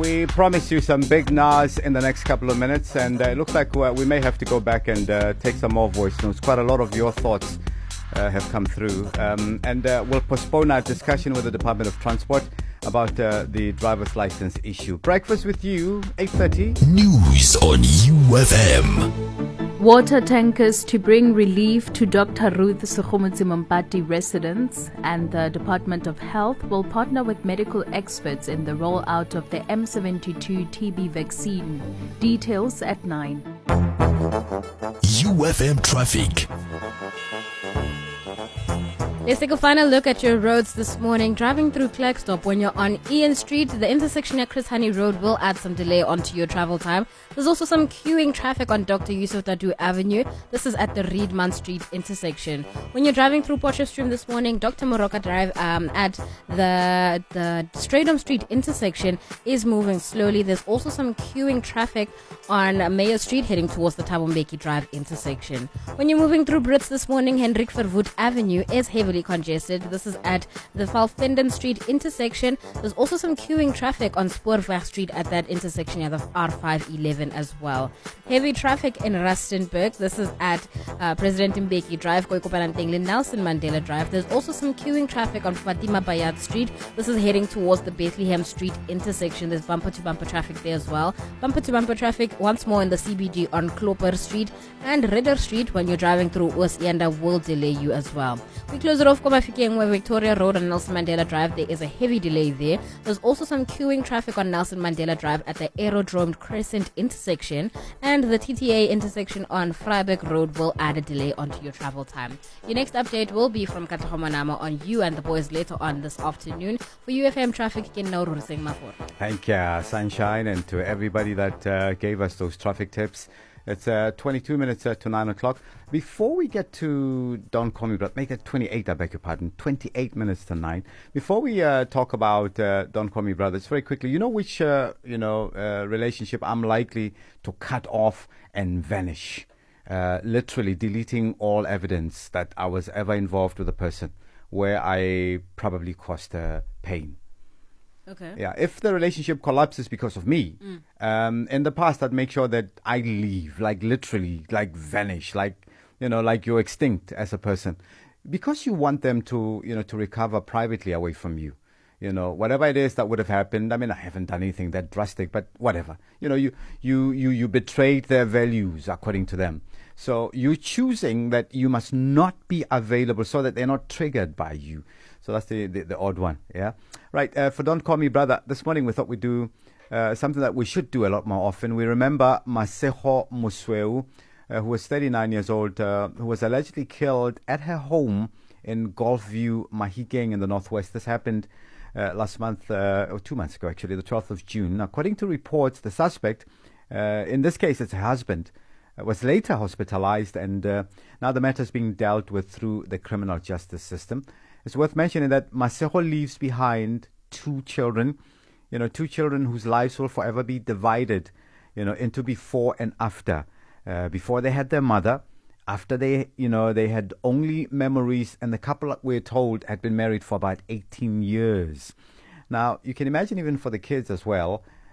We promise you some big Nas in the next couple of minutes, and it looks like we may have to go back and take some more voice notes. Quite a lot of your thoughts have come through, and we'll postpone our discussion with the Department of Transport about the driver's license issue. Breakfast with you, 8:30. News on UFM. Water tankers to bring relief to Dr. Ruth Sekgomozi Mampati residents, and the Department of Health will partner with medical experts in the rollout of the M72 TB vaccine. Details at 9. UFM traffic. Let's take a final look at your roads this morning. Driving through Klerksdorp when you're on Ian Street, the intersection at Chris Honey Road will add some delay onto your travel time. There's also some queuing traffic on Dr. Yusuf Dadu Avenue. This is at the Reedman Street intersection. When you're driving through Potchefstroom this morning, Dr. Moroka Drive at the Stratham Street intersection is moving slowly. There's also some queuing traffic on Mayor Street heading towards the Thabo Mbeki Drive intersection. When you're moving through Brits this morning, Hendrik Verwoerd Avenue is heavily congested. This is at the Valfenden Street intersection. There's also some queuing traffic on Spoorweg Street at that intersection at the R511 as well. Heavy traffic in Rustenburg. This is at President Mbeki Drive, Koikopalantengle, Nelson Mandela Drive. There's also some queuing traffic on Fatima Bayat Street. This is heading towards the Bethlehem Street intersection. There's bumper-to-bumper traffic there as well. Bumper-to-bumper traffic once more in the CBD on Klopper Street and Ridder Street when you're driving through Oosienda will delay you as well. We close it off Komafikeng where Victoria Road and Nelson Mandela Drive. There is a heavy delay there. There's also some queuing traffic on Nelson Mandela Drive at the Aerodrome Crescent intersection, and the TTA intersection on Vryburg Road will add a delay onto your travel time. Your next update will be from Katlego Manama on you and the boys later on this afternoon. For UFM traffic, Thank you, Sunshine, and to everybody that gave us those traffic tips. It's 22 minutes to 9 o'clock. Before we get to Don't Call Me Brother, make it 28, I beg your pardon, 28 minutes to 9. Before we talk about Don't Call Me Brothers, very quickly, you know which relationship I'm likely to cut off and vanish, literally deleting all evidence that I was ever involved with a person where I probably caused pain. Okay. Yeah, if the relationship collapses because of me, in the past I'd make sure that I leave, like literally, like vanish, like, like you're extinct as a person, because you want them to, to recover privately away from you. Whatever it is that would have happened. I mean, I haven't done anything that drastic, but whatever. You betrayed their values according to them. So you're choosing that you must not be available so that they're not triggered by you. So that's the odd one, yeah? Right, for Don't Call Me Brother, this morning we thought we'd do something that we should do a lot more often. We remember Masego Mosweu, who was 39 years old, who was allegedly killed at her home in Gulfview, Mahikeng in the northwest. This happened last month, or 2 months ago actually, the 12th of June. According to reports, the suspect, in this case it's her husband, was later hospitalized, and now the matter is being dealt with through the criminal justice system. It's worth mentioning that Masego leaves behind two children, two children whose lives will forever be divided, into before and after. Before they had their mother, after they had only memories, and the couple, we're told, had been married for about 18 years. Now, you can imagine even for the kids as well,